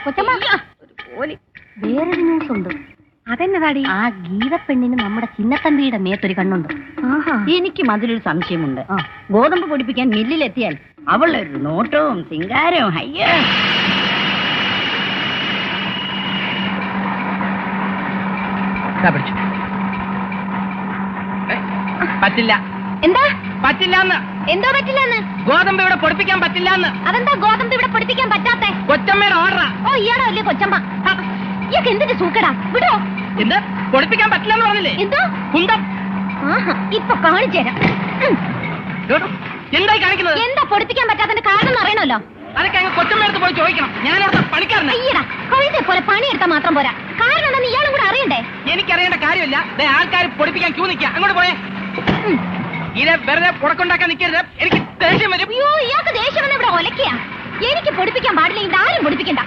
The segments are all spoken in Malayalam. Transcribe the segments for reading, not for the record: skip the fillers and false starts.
കൊച്ചമ്മ വേറൊരു ന്യൂസ് ഉണ്ട്. അതെന്നതാടി? ആ ഗീതപ്പെണ്ണിന് നമ്മുടെ ചിന്നത്തമ്പിയുടെ മേത്തൊരു കണ്ണുണ്ട്. എനിക്കും അതിലൊരു സംശയമുണ്ട്. ഗോതമ്പ് പൊടിപ്പിക്കാൻ മില്ലിലെത്തിയാൽ അവളൊരു നോട്ടവും സിംഗാരവും അയ്യോ. പറ്റില്ല. എന്താ പറ്റില്ലെന്ന്? എന്തോ പറ്റില്ലെന്ന്? ഗോതമ്പ് ഇവിടെ പൊടിപ്പിക്കാൻ പറ്റില്ലെന്ന്. അതെന്താ ഗോതമ്പ് ഇവിടെ പൊടിപ്പിക്കാൻ പറ്റാത്തെ? കൊച്ചമ്മയുടെ ഓർഡറാ. ഓ ഇയാളോ അല്ലേ കൊച്ചമ്മ? ഇയാൾക്ക് എന്തിന്റെ സൂക്കടാ? വിടോ. എന്ത് പൊടിപ്പിക്കാൻ പറ്റില്ലെന്ന് പറഞ്ഞില്ലേ? എന്തോ കുന്തം. ഇപ്പൊ കാണിച്ചു തരാം. എന്തായി കാണിക്കുന്നത്? എന്താ പൊടിപ്പിക്കാൻ പറ്റാത്തതിന്റെ കാരണം അറിയണല്ലോ. അതൊക്കെ അങ്ങ് കൊച്ചമ്മയടുത്ത് പോയി ചോദിക്കണം. ഞാനവിടെ പണിക്കാരനാ. അയ്യടാ, കഴുതെ പോലെ പണിയെടുത്താൽ മാത്രം പോരാ. കാരണം എന്താ ഇയാളും കൂടെ അറിയണ്ടേ? എനിക്കറിയേണ്ട കാര്യമില്ല. ആൾക്കാർ പൊടിപ്പിക്കാൻ ക്യൂ നിൽക്കുക. അങ്ങോട്ട് പോയേ. ഇത് വെറുതെ പുറക്കുണ്ടാക്കാൻ നിൽക്കരുത്. എനിക്ക് ദേഷ്യം വരും. അയ്യോ, ഇയാൾക്ക് ദേഷ്യം വന്ന് ഇവിടെ ഒലക്കയാ. എനിക്ക് പൊടിപ്പിക്കാൻ പാടില്ല. ഇത് ആരും പൊടിപ്പിക്കണ്ട.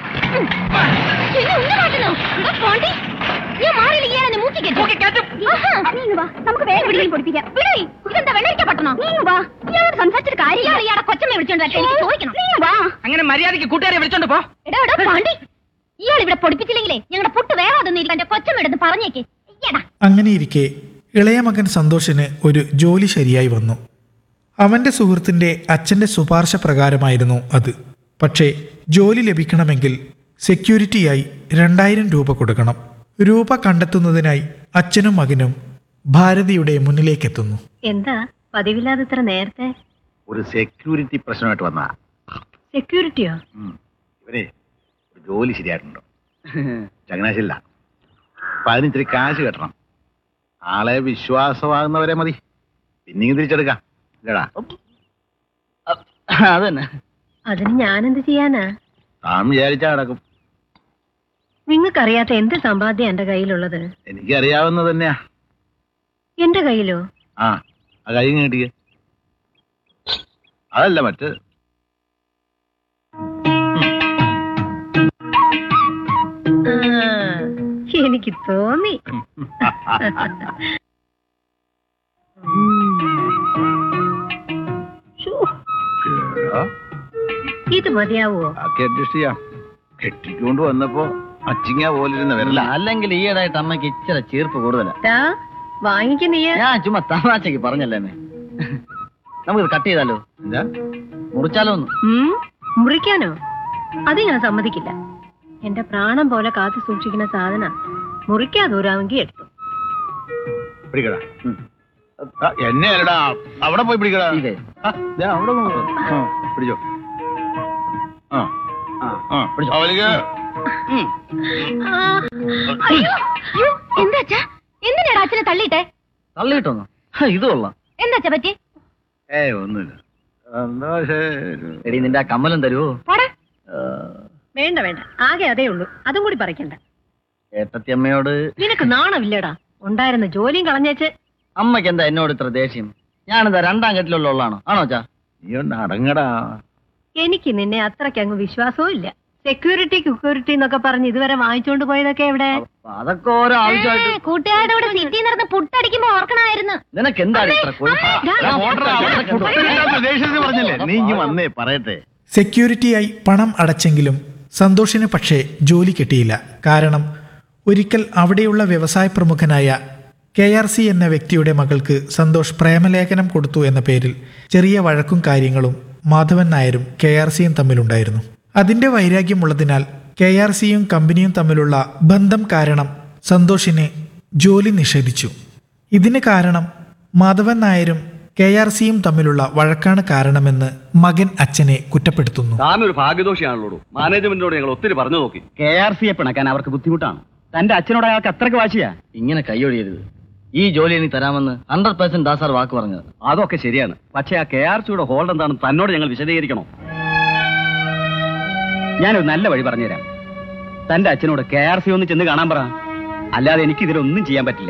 നമുക്ക് വേറെ എവിടെയും പൊടിപ്പിക്കാം. ഇതെന്താ വെള്ളരിക്ക പട്ടണോ? ഇയാളോട് സംസാരിച്ചിട്ട് കാര്യം. ഇയാളെ കൊച്ചമ്മയെ വിളിച്ചോണ്ട് എനിക്ക് ചോദിക്കണം. അങ്ങനെ മര്യാദയ്ക്ക് കൂട്ടുകാരെ വിളിച്ചോണ്ട് പോ. എടാ പാണ്ടി, ഇയാൾ ഇവിടെ പൊടിപ്പിച്ചില്ലെങ്കിലേ ഞങ്ങളുടെ പുട്ട് വേറെ അതൊന്നും എന്റെ കൊച്ചമ്മയെടുത്ത് പറഞ്ഞേക്ക്. അങ്ങനെയിരിക്കെ ഇളയ മകൻ സന്തോഷിന് ഒരു ജോലി ശരിയായി വന്നു. അവന്റെ സുഹൃത്തിന്റെ അച്ഛന്റെ ശുപാർശ പ്രകാരമായിരുന്നു അത്. പക്ഷേ ജോലി ലഭിക്കണമെങ്കിൽ സെക്യൂരിറ്റിയായി 2000 രൂപ കൊടുക്കണം. രൂപ കണ്ടെത്തുന്നതിനായി അച്ഛനും മകനും ഭാരതിയുടെ മുന്നിലേക്കെത്തുന്നു. എന്താ പതിവില്ലാതെ ഇത്ര നേരത്തെ? ഒരു സെക്യൂരിറ്റി പ്രശ്നമായിട്ട് വന്നാ. സെക്യൂരിറ്റിയോ? ഇവരെ ഒരു ജോലി ശരിയായിട്ടുണ്ടോ? ചങ്ങനാശ്ശേരിയില്ല. അപ്പൊ അതിന് ഇത്തിരി കാശ് കെട്ടണം. ആളെ വിശ്വാസമാകുന്നവരെ മതി. പിന്നെയും തിരിച്ചെടുക്കാം. ഇല്ലടാ, അതന്നെ. അതിന് ഞാനെന്ത് ചെയ്യാനാ? താൻ വിചാരിച്ചാ നടക്കും. നിങ്ങൾക്കറിയാത്ത എന്ത് സമ്പാദ്യം എന്റെ കയ്യിലുള്ളത്? എനിക്കറിയാവുന്നത് തന്നെയാ. എന്റെ കയ്യിലോ? ആ കൈ നീട്ടിക്ക്. അതല്ല മറ്റ്. എനിക്ക് തോന്നി. ഇത് മതിയാവോ? അഡ്ജസ്റ്റ് ചെയ്യാം. കെട്ടിക്കൊണ്ട് വന്നപ്പോ അച്ചിങ്ങ പോലിരുന്ന വരില്ല. അല്ലെങ്കിൽ ഈയിടായിട്ട് അമ്മയ്ക്ക് ഇച്ചിരി ചീർപ്പ് കൂടുതലാ. വാങ്ങിക്കുന്നീ? ഞാൻ ചുമ്മാ തമാശക്ക് പറഞ്ഞല്ലേ. നമുക്കിത് കട്ട് ചെയ്താലോ? എന്താ മുറിച്ചാലോ? ഒന്ന് മുറിക്കാനോ? അത് ഞാൻ സമ്മതിക്കില്ല. എന്റെ പ്രാണം പോലെ കാത്തു സൂക്ഷിക്കുന്ന സാധന മുറിക്കാതൂരാമെങ്കിൽ എടുത്തു. പിടിക്കടാ. എന്നെ അല്ലടാ, അവിടെ പോയി പിടിക്കടാ. അവിടെ പിടിച്ചോ. എന്താ എന്തിനാ അച്ഛനെ തള്ളിയിട്ടെ? തള്ളിയിട്ടോന്നോ? ഇത് കൊള്ളാം. എന്താ പറ്റി? ഒന്നുമില്ല. എടി നിന്റെ ആ കമ്മലും തരുവോ? വേണ്ട വേണ്ട, ആകെ അതേ ഉള്ളൂ. അതും കൂടി പറിക്കണ്ട. ഏട്ടത്തിയമ്മയോട് നിനക്ക് നാണമില്ലടാ. ഉണ്ടായിരുന്ന ജോലിയും കളഞ്ഞേച്ച്. അമ്മയ്ക്ക് എന്താ എന്നോട് ഇത്ര ദേഷ്യം? ഞാനെന്താ 2ാം കെട്ടിലുള്ള ഉള്ളാണോ? ആണോ ചാ? നീ ഒന്ന് അടങ്ങടാ. എനിക്ക് നിന്നെ അത്രയ്ക്ക് അങ്ങ് വിശ്വാസവും ഇല്ല. സെക്യൂരിറ്റി എന്നൊക്കെ പറഞ്ഞ് ഇതുവരെ വാങ്ങിച്ചോണ്ട് പോയതൊക്കെ എവിടെ? അതൊക്കെ ഓരോ ആവശ്യമായിട്ട്. കൂട്ടുകാരുടെ കൂടെ സിറ്റി നടന്ന് പുട്ടടിക്കുമ്പോ ഓർക്കണമായിരുന്നു. നിനക്ക് എന്താണ് ഇത്ര പറഞ്ഞില്ലേ? നീ ഇനി വന്നേ പറയട്ടെ. സെക്യൂരിറ്റിയായി പണം അടച്ചെങ്കിലും സന്തോഷിന് പക്ഷേ ജോലി കിട്ടിയില്ല. കാരണം ഒരിക്കൽ അവിടെയുള്ള വ്യവസായ പ്രമുഖനായ KRC എന്ന വ്യക്തിയുടെ മകൾക്ക് സന്തോഷ് പ്രേമലേഖനം കൊടുത്തു എന്ന പേരിൽ ചെറിയ വഴക്കും കാര്യങ്ങളും മാധവൻ നായരും KRCയും തമ്മിലുണ്ടായിരുന്നു. അതിന്റെ വൈരാഗ്യമുള്ളതിനാൽ KRCയും കമ്പനിയും തമ്മിലുള്ള ബന്ധം കാരണം സന്തോഷിന് ജോലി നിഷേധിച്ചു. ഇതിന് കാരണം മാധവൻ നായരും KRCയും തമ്മിലുള്ള വഴക്കാണ് കാരണമെന്ന് മകൻ അച്ഛനെ കുറ്റപ്പെടുത്തുന്നു. താനൊരു ഭാഗ്യദോഷിയാണല്ലോ. മാനേജ്മെന്റിനോട് ഞങ്ങൾ ഒത്തിരി പറഞ്ഞു നോക്കി. KRCയെ പിണക്കാൻ അവർക്ക് ബുദ്ധിമുട്ടാണ്. തന്റെ അച്ഛനോട് അയാൾക്ക് അത്രയ്ക്ക് വാശിയാ. ഇങ്ങനെ കൈയൊഴിയരുത്. ഈ ജോലി എനിക്ക് തരാമെന്ന് 100% ദാസാർ വാക്ക് പറഞ്ഞത്. അതൊക്കെ ശരിയാണ്. പക്ഷേ ആ KRCയുടെ ഹോൾഡ് എന്താണെന്ന് തന്നോട് ഞങ്ങൾ വിശദീകരിക്കണോ? ഞാനൊരു നല്ല വഴി പറഞ്ഞുതരാം. തന്റെ അച്ഛനോട് KRC ഒന്ന് ചെന്ന് കാണാൻ പറ. അല്ലാതെ എനിക്ക് ഇതിലൊന്നും ചെയ്യാൻ പറ്റില്ല.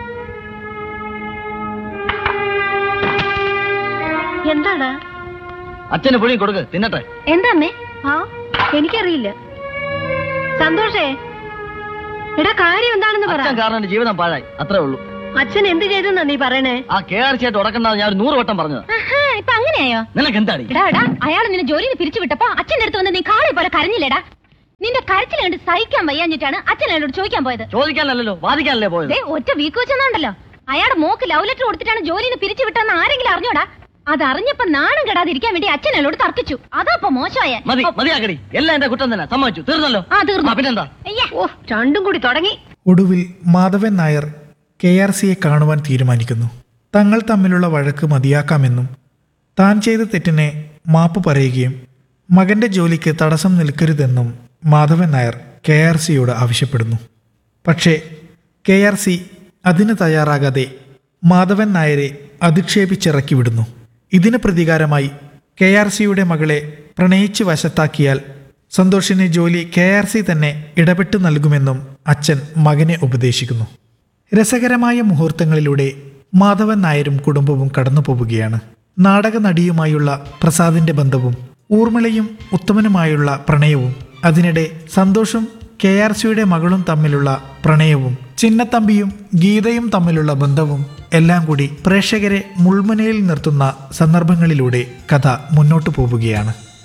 എന്താണ്? അച്ഛന് പുഴി കൊടുക്ക്, തിന്നട്ടെ. എന്താ അമ്മേ? എനിക്കറിയില്ല. സന്തോഷേ, എടാ കാര്യം എന്താണെന്ന് പറ. അച്ഛൻ കാരണം ജീവിതം പാഴായി, അത്രേ ഉള്ളൂ. അച്ഛൻ എന്ത് ചെയ്തെന്നാ നീ പറയണേ? ആ KRC ആയിട്ട് ഉടക്കണ്ടെന്ന് ഞാൻ 100 വട്ടം പറഞ്ഞത്. ഇപ്പൊ അങ്ങനെയായോ? നിനക്ക് എന്താടി? എടാ അയാൾ നിന്നെ ജോലിയിൽ പിരിച്ചു വിട്ടപ്പോ അച്ഛൻ്റെ അടുത്ത് വന്ന് നീ കാളെ പോലെ കരഞ്ഞില്ലേടാ? നിന്റെ കരച്ചിൽ കണ്ട് സഹിക്കാൻ വയ്യാഞ്ഞിട്ടാണ് അച്ഛൻ എന്നോട് ചോദിക്കാൻ പോയത്. ചോദിക്കാനല്ലോ വാദിക്കാനല്ലേ പോയത്. ഒറ്റ വീക്ക് വെച്ചെന്നുണ്ടല്ലോ. അയാളുടെ മോക്ക് ലവ് ലെറ്റർ കൊടുത്തിട്ടാണ് ജോലിന്ന് പിരിച്ചു വിട്ടെന്ന് ആരെങ്കിലും അറിഞ്ഞോടാ? അതറിഞ്ഞപ്പോ നാണം കെടാതിരിക്കാൻ വേണ്ടി അച്ഛൻ എന്നോട് തർക്കിച്ചു. അതപ്പോ മോശമായ മതിയാക്കടി. എല്ലാം എന്റെ കുറ്റം തന്നെ. സമ്മതിച്ചു. തീർന്നല്ലോ. തീർന്നു. പിന്നെന്താ? രണ്ടും കൂടി തുടങ്ങി. ഒടുവിൽ മാധവൻ നായർ KRCയെ കാണുവാൻ തീരുമാനിക്കുന്നു. തങ്ങൾ തമ്മിലുള്ള വഴക്ക് മതിയാക്കാമെന്നും താൻ ചെയ്ത തെറ്റിനെ മാപ്പ് പറയുകയും മകന്റെ ജോലിക്ക് തടസ്സം നിൽക്കരുതെന്നും മാധവൻ നായർ KRCയോട് ആവശ്യപ്പെടുന്നു. പക്ഷേ KRC അതിന് തയ്യാറാകാതെ മാധവൻ നായരെ അധിക്ഷേപിച്ചിറക്കി വിടുന്നു. ഇതിന് പ്രതികാരമായി KRCയുടെ മകളെ പ്രണയിച്ച് വശത്താക്കിയാൽ സന്തോഷിന് ജോലി KRC തന്നെ ഇടപെട്ട് നൽകുമെന്നും അച്ഛൻ മകനെ ഉപദേശിക്കുന്നു. രസകരമായ മുഹൂർത്തങ്ങളിലൂടെ മാധവൻ നായരും കുടുംബവും കടന്നു പോവുകയാണ്. നാടക നടിയുമായുള്ള പ്രസാദിന്റെ ബന്ധവും ഊർമിളയും ഉത്തമനുമായുള്ള പ്രണയവും അതിനിടെ സന്തോഷും KRCയുടെ മകളും തമ്മിലുള്ള പ്രണയവും ചിന്നത്തമ്പിയും ഗീതയും തമ്മിലുള്ള ബന്ധവും എല്ലാം കൂടി പ്രേക്ഷകരെ മുൾമുനയിൽ നിർത്തുന്ന സന്ദർഭങ്ങളിലൂടെ കഥ മുന്നോട്ടു പോവുകയാണ്.